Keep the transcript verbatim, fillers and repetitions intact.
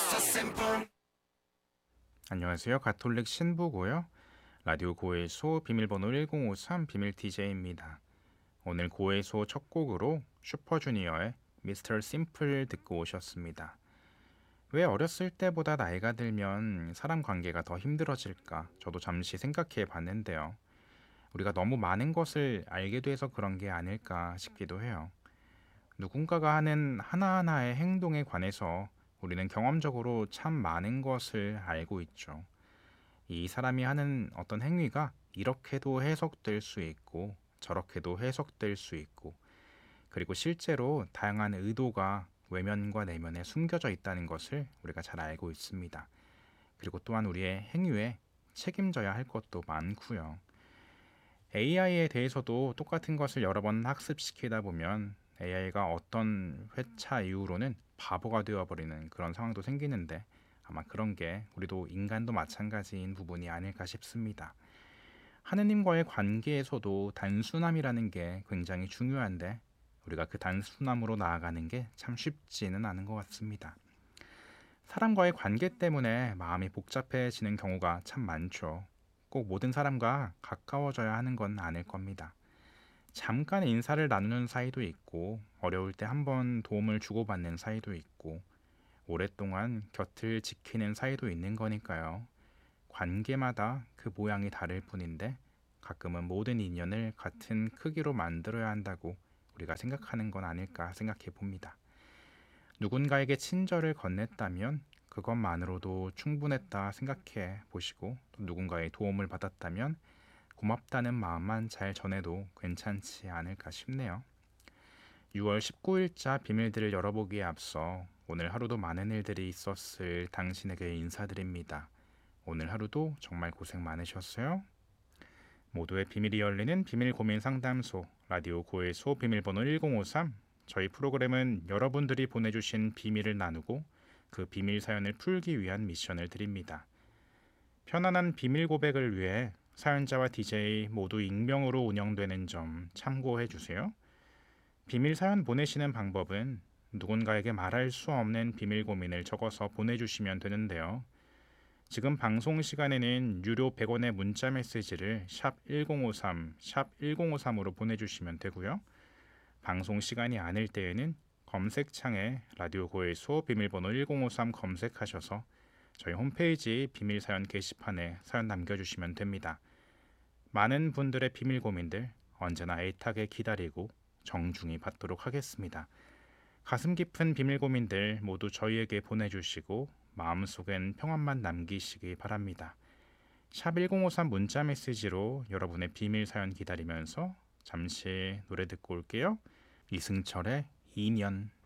안녕하세요. 가톨릭 신부고요. 라디오 고해소 비밀번호 일공오삼 비밀 디제이입니다. 오늘 고해소 첫 곡으로 슈퍼주니어의 미스터 심플 듣고 오셨습니다. 왜 어렸을 때보다 나이가 들면 사람 관계가 더 힘들어질까? 저도 잠시 생각해 봤는데요. 우리가 너무 많은 것을 알게 돼서 그런 게 아닐까 싶기도 해요. 누군가가 하는 하나하나의 행동에 관해서 우리는 경험적으로 참 많은 것을 알고 있죠. 이 사람이 하는 어떤 행위가 이렇게도 해석될 수 있고 저렇게도 해석될 수 있고, 그리고 실제로 다양한 의도가 외면과 내면에 숨겨져 있다는 것을 우리가 잘 알고 있습니다. 그리고 또한 우리의 행위에 책임져야 할 것도 많고요. 에이아이에 대해서도 똑같은 것을 여러 번 학습시키다 보면 에이아이가 어떤 회차 이후로는 바보가 되어버리는 그런 상황도 생기는데, 아마 그런 게 우리도 인간도 마찬가지인 부분이 아닐까 싶습니다. 하느님과의 관계에서도 단순함이라는 게 굉장히 중요한데, 우리가 그 단순함으로 나아가는 게 참 쉽지는 않은 것 같습니다. 사람과의 관계 때문에 마음이 복잡해지는 경우가 참 많죠. 꼭 모든 사람과 가까워져야 하는 건 아닐 겁니다. 잠깐 인사를 나누는 사이도 있고, 어려울 때 한번 도움을 주고받는 사이도 있고, 오랫동안 곁을 지키는 사이도 있는 거니까요. 관계마다 그 모양이 다를 뿐인데, 가끔은 모든 인연을 같은 크기로 만들어야 한다고 우리가 생각하는 건 아닐까 생각해 봅니다. 누군가에게 친절을 건넸다면 그것만으로도 충분했다 생각해 보시고, 또 누군가의 도움을 받았다면 고맙다는 마음만 잘 전해도 괜찮지 않을까 싶네요. 유월 십구일자 비밀들을 열어보기에 앞서 오늘 하루도 많은 일들이 있었을 당신에게 인사드립니다. 오늘 하루도 정말 고생 많으셨어요. 모두의 비밀이 열리는 비밀 고민 상담소, 라디오 고해소 비밀번호 일공오삼. 저희 프로그램은 여러분들이 보내주신 비밀을 나누고 그 비밀 사연을 풀기 위한 미션을 드립니다. 편안한 비밀 고백을 위해 사연자와 디제이 모두 익명으로 운영되는 점 참고해 주세요. 비밀 사연 보내시는 방법은 누군가에게 말할 수 없는 비밀 고민을 적어서 보내주시면 되는데요. 지금 방송 시간에는 유료 백 원의 문자 메시지를 샵 일공오삼, 샵 일공오삼으로 보내주시면 되고요. 방송 시간이 아닐 때에는 검색창에 라디오 고해소 비밀번호 일공오삼 검색하셔서 저희 홈페이지 비밀 사연 게시판에 사연 남겨주시면 됩니다. 많은 분들의 비밀 고민들 언제나 애타게 기다리고 정중히 받도록 하겠습니다. 가슴 깊은 비밀 고민들 모두 저희에게 보내주시고 마음속엔 평안만 남기시기 바랍니다. 샵 일공오삼 문자 메시지로 여러분의 비밀 사연 기다리면서 잠시 노래 듣고 올게요. 이승철의 이 년.